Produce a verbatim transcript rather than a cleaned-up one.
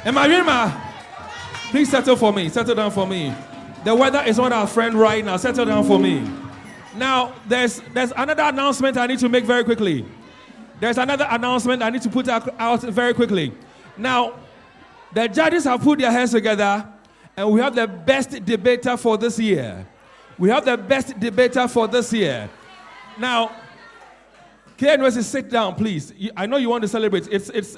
Emarima, please settle for me. Settle down for me. The weather is not our friend right now. Settle down for me. Now, there's there's another announcement I need to make very quickly. There's another announcement I need to put out, out very quickly. Now, the judges have put their hands together, and we have the best debater for this year. We have the best debater for this year. Now, K N U S, sit down, please. I know you want to celebrate. It's it's